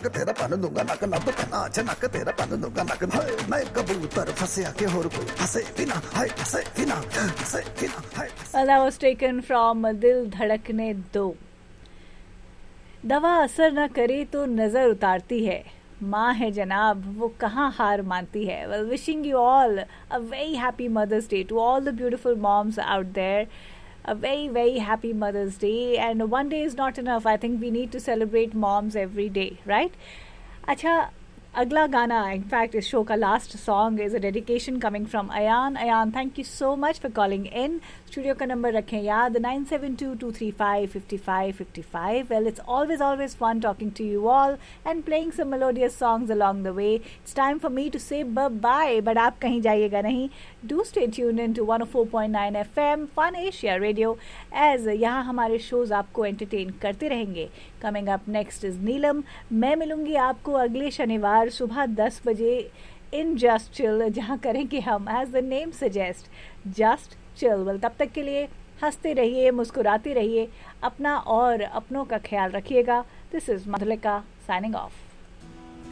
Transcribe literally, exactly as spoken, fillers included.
नक तेरा पन दूंगा नक लब के नाच नक तेरा पन दूंगा नक हाय मैं कबूतर फंसे आके होर कोई फंसे बिना हाय फंसे बिना फंसे बिना हाय. Well, that was taken from दिल धड़कने दो. दवा असर न करे तो नजर उतारती है, माँ है जनाब वो कहाँ हार मानती है. Well, wishing you all a very happy Mother's Day to all the beautiful moms out there. A very very happy Mother's Day, and one day is not enough. I think we need to celebrate moms every day, right? अच्छा, अगला गाना, in fact इस show का last song is a dedication coming from Ayan. Ayan, thank you so much for calling in. Studio का number रखें याद, nine seven to to three five fifty five fifty five. Well, it's always always fun talking to you all and playing some melodious songs along the way. It's time for me to से bye, but आप कहीं जाइएगा नहीं. Do stay tuned in to one O four point nine F M fun Asia radio, as यहाँ हमारे shows आपको entertain करते रहेंगे. कमिंग अप नेक्स्ट इज नीलम. मैं मिलूंगी आपको अगले शनिवार सुबह दस बजे इन जस्ट चिल, जहाँ करेंगे हम as the name suggest just chill. Well, तब तक के लिए हंसते रहिए, मुस्कुराते रहिए, अपना और अपनों का ख्याल रखिएगा. This is Madhulika signing off.